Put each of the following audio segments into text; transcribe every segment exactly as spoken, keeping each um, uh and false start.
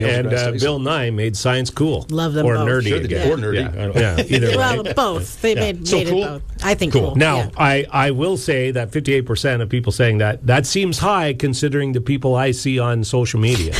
And uh, Bill Nye made science cool. Love them or both. nerdy. Sure they did. again. Or nerdy. Yeah, yeah either way. Well, both. They Yeah. made, So made cool? it both. I think Cool. cool. Now, yeah. I, I will say that fifty-eight percent of people saying that, that seems high considering the people I see on social media.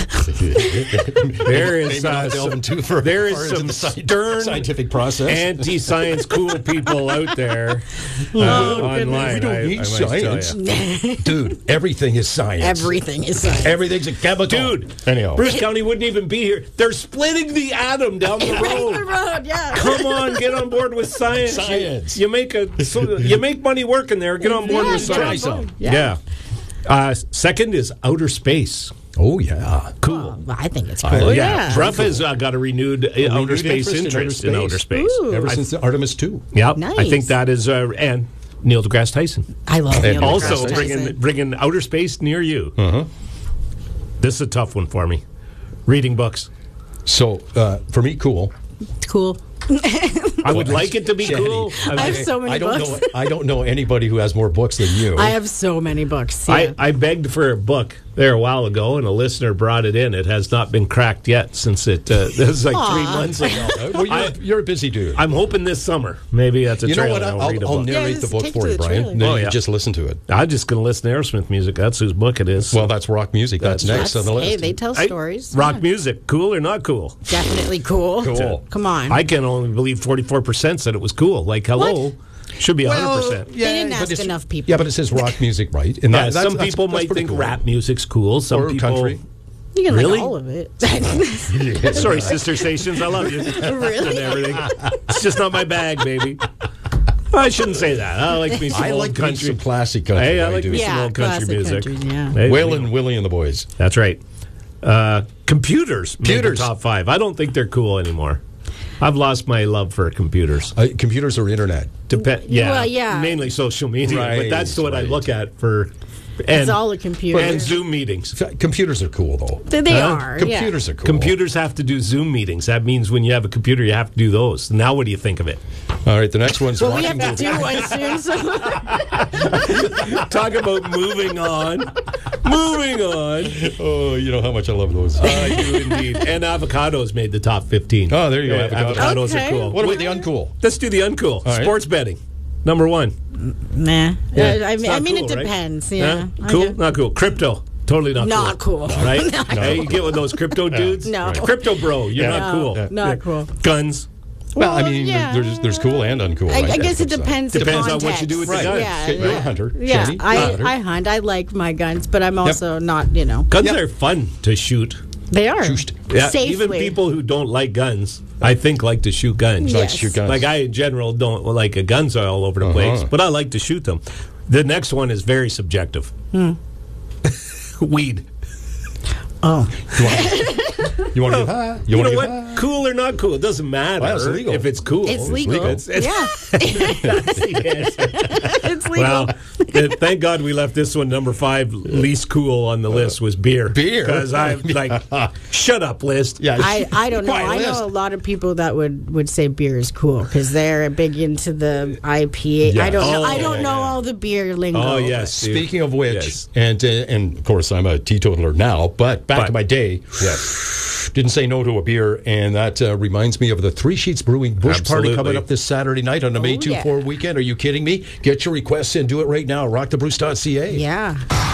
there is, uh, some, too far, there is far some into the sci- stern scientific process. anti-science cool people out there uh, Oh, online. We don't I, need I might tell science. ya. Dude, everything is science. Everything is science. Everything's a chemical. Dude, Anyhow. Bruce County wouldn't even be here. They're splitting the atom down the Down the road. road, yeah. Come on, get on board with science. Science. You, you make a so, you make money working there. Get on board Yeah, with get on science. board. Yeah. Yeah. Uh, second is outer space. Oh, yeah. Cool. Well, I think it's Uh, cool. yeah, Bruff has uh, got a renewed, uh, outer renewed space interest in interest, outer in outer space. space. Ooh. Ever I- since the Artemis two. Yep, Nice. I think that is, uh, and Neil deGrasse Tyson. I love And Neil Also deGrasse bringing Tyson. bringing outer space near you. Uh-huh. This is a tough one for me. Reading books. So, uh, for me, cool. Cool. I would like it to be Shanny. cool. I have so many I don't books. know. I don't know anybody who has more books than you. I have so many books. Yeah. I, I begged for a book there a while ago, and a listener brought it in. It has not been cracked yet since it. Uh, this was like Aw. three months ago. Uh, well, you're, I- you're a busy dude. I'm hoping this summer. Maybe that's a you know trailer. what? and I'll, read a I'll book. narrate Yeah, the book take for to you, the Brian. trailer. Then Oh, you yeah. just listen to it. I'm just going to listen to Aerosmith music. That's whose book it is. Well, that's rock music. That's, That's next on the list. Hey, they tell Hey, stories. rock Yeah. music, cool or not cool? Definitely cool. Cool. Come on. I can only believe forty-four percent said it was cool. Like, hello, What? should be one hundred percent. They didn't but ask it's- enough people. Yeah, but it says rock music, right? And Yeah, that- some that's- people that's might pretty think cool. rap music's cool. Some Or people, country. You can Really? like all of it. Sorry, sister stations, I love you. Really? And everything. It's just not my bag, baby. I shouldn't say that. I like me some I old like me country. some classic country. Hey, I like do. me some Yeah, old country classic music. country, yeah. Hey, Will we- and Willie and the boys. That's right. Uh, computers. made the Computers. top five. I don't think they're cool anymore. I've lost my love for computers. Uh, computers or internet? Dep- yeah, Well, yeah. mainly social media, but Right, that's what I right. look at for. And, It's all a computer. and Zoom meetings. F- Computers are cool, though. They, they Huh? are. Computers yeah. are cool. Computers have to do Zoom meetings. That means when you have a computer, you have to do those. Now, what do you think of it? All right, the next one's Well, we watching have to movies. do one soon. So Talk about moving on. Moving on. Oh, you know how much I love those. I do indeed. And avocados made the top fifteen. Oh, there you go, Yeah, avocados. avocados Okay. are cool. What about the uncool? Let's do the uncool. right. Sports betting. Number one. nah. Yeah, Uh, I it's mean, not I mean cool, it right? depends. Yeah. Huh? I Cool? get- Not cool. Crypto. Totally not, Not cool. Right? Not Hey, you get with those crypto dudes? No. Right. Crypto bro, you're Yeah. not No, cool. not Yeah. cool. Guns. Well, I Well, mean, yeah. there's there's cool and uncool. I, right? I guess it That's what I'm saying. depends. the Depends on what you context. do with the Right. guns. Yeah, Okay, you're a yeah. hunter. Yeah, Shani, I, you're a hunter. I hunt. I like my guns, but I'm also not. You know, Guns Yep. are fun to shoot. they are Shoot. Yeah, safely. even people who don't like guns, I think, like to shoot guns. Like Yes. to shoot guns. Like I, in general, don't like uh, guns are all over the Uh-huh. place, but I like to shoot them. The next one is very subjective. Weed. Oh, You want to give high? You, wanna know give what? high? Cool or not cool, it doesn't matter Well, it's legal. if it's cool. it's legal. It's, it's, yeah, that's the answer. it's legal. Well, th- thank God we left this one number five least cool on the list was beer. Beer? Because I'm like, shut up, list. Yeah. I, I don't know. Quiet I list. know a lot of people that would, would say beer is cool because they're big into the I P A. Yeah. I don't know. Oh, I don't yeah, know yeah. all the beer lingo. Oh, yes. Steve. Speaking of which, Yes. and uh, and of course I'm a teetotaler now, but back But- in my day, Yes. didn't say no to a beer, and that uh, reminds me of the Three Sheets Brewing Bush Absolutely. Party coming up this Saturday night on the May Oh, two yeah. four weekend. Are you kidding me? Get your requests in. Do it right now. rock the bruce dot c a. Yeah.